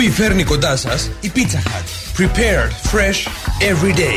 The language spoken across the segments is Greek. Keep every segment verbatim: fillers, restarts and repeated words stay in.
Φέρνει κοντά σας η Pizza Hut. Prepared fresh every day.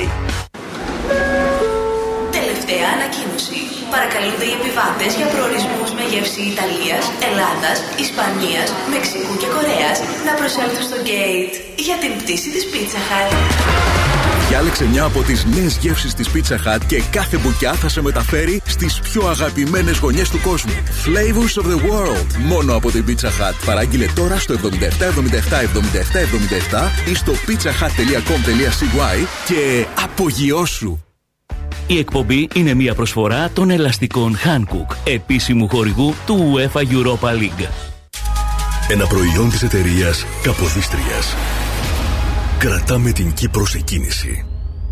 Τελευταία ανακοίνωση. Παρακαλούνται οι επιβάτες για προορισμούς με γεύση Ιταλίας, Ελλάδας, Ισπανίας, Μεξικού και Κορέας να προσέλθουν στο gate για την πτήση της Pizza Hut. Διάλεξε μια από τις νέες γεύσεις της Pizza Hut και κάθε μπουκιά θα σε μεταφέρει στις πιο αγαπημένες γωνιές του κόσμου. Flavors of the world. Μόνο από την Pizza Hut. Παράγγειλε τώρα στο εβδομήντα επτά εβδομήντα επτά εβδομήντα επτά εβδομήντα επτά ή στο pizzahut τελεία com τελεία c y και απογειώσου. Η εκπομπή είναι μια προσφορά των ελαστικών Hankook, επίσημου χορηγού του UEFA Europa League. Ένα προϊόν της εταιρείας Καποδίστριας. Κρατάμε την Κύπρο σε κίνηση.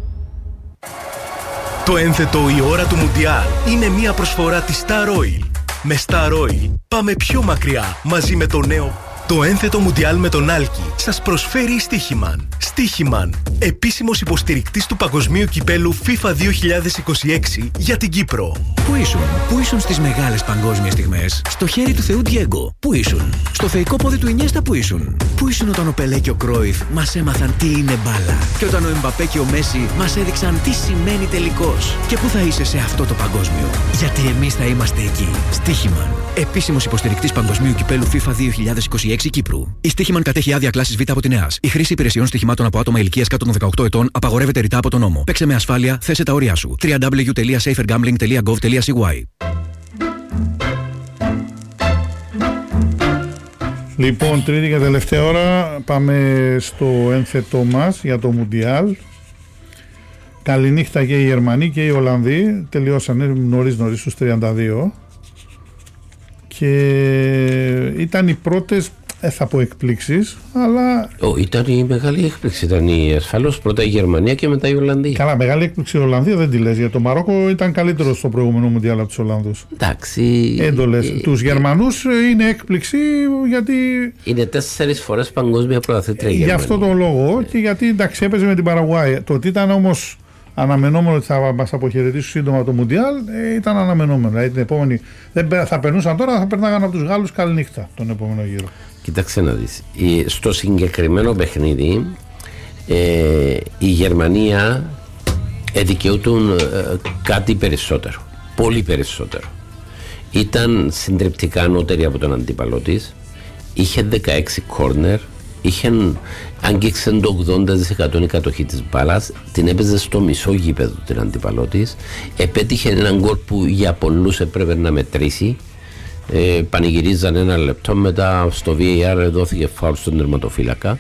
Το ένθετο η ώρα του Μουντιάλ είναι μια προσφορά της Star Oil. Με Star Oil πάμε πιο μακριά μαζί με το νέο. Το ένθετο Μουντιάλ με τον Άλκη σας προσφέρει η Στίχημαν. Στίχημαν, επίσημος υποστηρικτής του Παγκοσμίου Κυπέλου FIFA δύο χιλιάδες είκοσι έξι για την Κύπρο. Πού ήσουν, πού ήσουν στις μεγάλες παγκόσμιες στιγμές? Στο χέρι του Θεού Ντιέγκο. Πού ήσουν? Στο θεϊκό πόδι του Ινιέστα. Πού ήσουν? Πού ήσουν όταν ο Πελέ και ο Κρόιφ μας έμαθαν τι είναι μπάλα? Και όταν ο Εμπαπέ και ο Μέση μας έδειξαν τι σημαίνει τελικός? Και πού θα είσαι σε αυτό το παγκόσμιο? Γιατί εμείς θα είμαστε εκεί. Στίχημαν, επίσημος υποστηρικτής Παγκοσμίου Κυπέλου FIFA δύο χιλιάδες είκοσι έξι Κύπρου. Η Στίχημαν κατέχει άδεια κλάσης Β από την ΕΑΣ. Η χρήση υπηρεσιών στοιχημάτων από άτομα ηλικίας κάτω των δεκαοκτώ ετών απαγορεύεται ρητά από τον νόμο. Παίξε με ασφάλεια, θέσε τα όρια σου. double-u double-u double-u τελεία safer gambling τελεία gov τελεία c y. Λοιπόν, τρίτη και τελευταία ώρα πάμε στο ένθετό μας για το Μουντιάλ. Καληνύχτα και οι Γερμανοί και οι Ολλανδοί. Τελειώσανε νωρίς νωρίς στους τριάντα δύο. Και ήταν οι πρώτες, δεν θα πω εκπλήξεις, αλλά... Oh, ήταν η μεγάλη έκπληξη, ήταν η ασφαλώς πρώτα η Γερμανία και μετά η Ολλανδία. Καλά, μεγάλη έκπληξη η Ολλανδία δεν τη λες, γιατί το Μαρόκο ήταν καλύτερο στο προηγούμενο Μουντιάλ από τους Ολλανδούς. Εντάξει. Έντολες. Ε, τους Γερμανούς ε, είναι έκπληξη γιατί... Είναι τέσσερις φορές παγκόσμια πρωταθλήτρια η Γερμανία. Γι' αυτό το λόγο και γιατί εντάξει έπαιζε με την Παραγουάη. Το ότι ήταν όμως αναμενόμενο ότι θα μας αποχαιρετήσουν σύντομα το Μουντιάλ ε, ήταν αναμενόμενο. Δηλαδή την επόμενη, δεν θα περνούσαν τώρα, θα περνάγαν από τους Γάλλους καληνύχτα τον επόμενο γύρο. Κοίταξε να δεις. Στο συγκεκριμένο παιχνίδι ε, η Γερμανία δικαιούταν ε, κάτι περισσότερο. Πολύ περισσότερο. Ήταν συντριπτικά ανώτερη από τον αντίπαλό της. Είχε δεκαέξι κόρνερ. Είχε αγγίξει το ογδόντα τοις εκατό η κατοχή της μπάλας, την έπαιζε στο μισό γήπεδο την αντίπαλό της, επέτυχε έναν γκολ που για πολλούς έπρεπε να μετρήσει. Ε, πανηγυρίζαν ένα λεπτό, μετά στο βι έι αρ δόθηκε φάουλ στον τερματοφύλακα.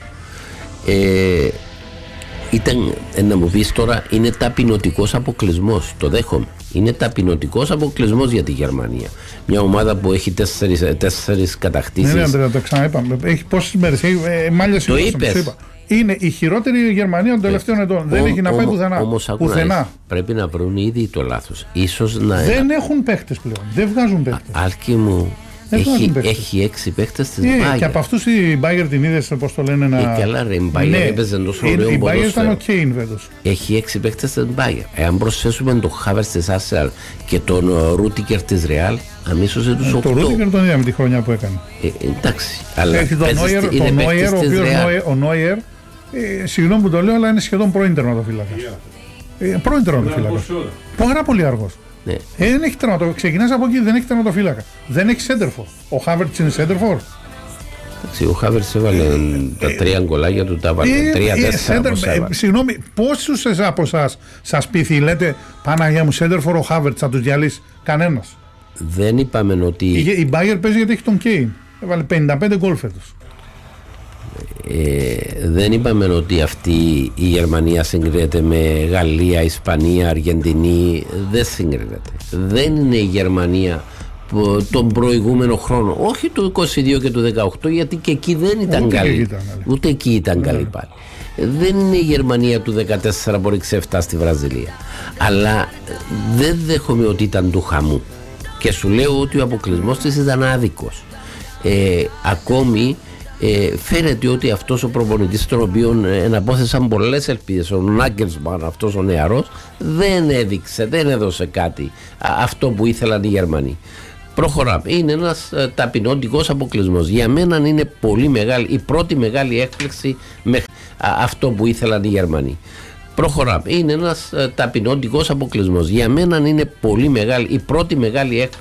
Ε, ήταν, ε, να μου πεις τώρα, είναι ταπεινωτικός αποκλεισμός, το δέχομαι. Είναι ταπεινωτικός αποκλεισμός για τη Γερμανία. Μια ομάδα που έχει τέσσερις, τέσσερις κατακτήσεις. Ναι, ναι, Αντρέα, το ξαναείπαμε. Έχει πόσες μέρες, έχει ε, μάλια το είπες. Είναι η χειρότερη Γερμανία των τελευταίων ετών. Ο, δεν έχει να πάει πουθενά. Όμως πουθενά. Πρέπει να βρουν ήδη το λάθος. Ίσως να... Δεν έχουν παίχτες πλέον. Δεν βγάζουν παίχτες. Άλκη μου. Έχει, έχει έξι παίχτες της Bayern. Και από αυτούς η Bayern την είδες, πώς το λένε, να... Ε, και άλλα ρε, η Bayern ναι, έπαιζε τόσο ωραίο ποδόσφαιρο. Η Bayern ήταν ο Kane φέτος. Έχει έξι παίχτες της Bayern. Εάν προσθέσουμε τον Havertz της Arsenal και τον Rudiger της Real, αμέσως είναι τους οκτώ. Το Rudiger τον είδαμε τη χρονιά που έκανε. Ε, εντάξει, αλλά έχει τον Neuer, είναι τον παίχτες Neuer, της Real. Ο Neuer, ε, συγγνώμη που το λέω, αλλά είναι σχεδόν πρώην τερματοφύλακα. Ε, πρώην τερματοφύλακα. Πάρα πολύ αργός. Ναι. Ε, δεν έχει τερματοφύλακα. Ξεκινάς από εκεί, δεν έχει τερματοφύλακα. Δεν έχει σέντερφορ. Ο Havertz είναι σέντερφορ. Ο Havertz έβαλε τα τρία γκολάκια του, τα έβαλε τρία-τέσσερα. Συγγνώμη, πόσους από εσάς σας πείθει, λέτε Παναγιά μου σέντερφορ ο Havertz θα τους διαλύσει? Κανένας. Δεν είπαμε ότι. Η Bayern παίζει γιατί έχει τον Kane. Έβαλε πενήντα πέντε γκολ φέτος. Ε, δεν είπαμε ότι αυτή η Γερμανία συγκρίνεται με Γαλλία, Ισπανία, Αργεντινή. Δεν συγκρίνεται. Δεν είναι η Γερμανία τον προηγούμενο χρόνο, όχι του είκοσι δύο και του δεκαοκτώ, γιατί και εκεί δεν ήταν ούτε καλή. Εκεί ήταν, ούτε εκεί ήταν ναι. καλή πάλι. Δεν είναι η Γερμανία του δεκατέσσερα που ρίξε επτά στη Βραζιλία. Αλλά δεν δέχομαι ότι ήταν του χαμού. Και σου λέω ότι ο αποκλεισμός της ήταν άδικος. Ε, ακόμη Ε, φαίνεται ότι αυτός ο προπονητής, τον οποίο εναπόθεσαν πολλές ελπίδες, ο Νάγκελσμαν, αυτός ο νεαρός, δεν έδειξε, δεν έδωσε κάτι, α, αυτό που ήθελαν οι Γερμανοί. Προχωράμε. Είναι ένας ε, ταπεινωτικός αποκλεισμός. Για μένα είναι πολύ μεγάλη, η πρώτη μεγάλη έκπληξη με α, αυτό που ήθελαν οι Γερμανοί. Προχωράμε. Είναι ένας ε, ταπεινωτικός αποκλεισμός. Για μένα είναι πολύ μεγάλη, η πρώτη μεγάλη έκπληξη.